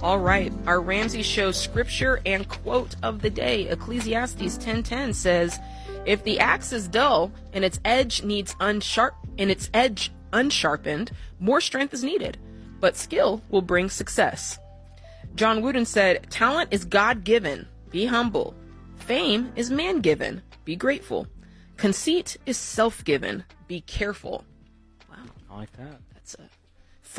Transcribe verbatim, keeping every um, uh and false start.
All right, our Ramsey Show scripture and quote of the day. Ecclesiastes ten ten says, "If the axe is dull and its edge needs unsharp and its edge unsharpened, more strength is needed, but skill will bring success." John Wooden said, "Talent is God-given. Be humble. Fame is man-given. Be grateful. Conceit is self-given. Be careful." Wow, I like that. That's a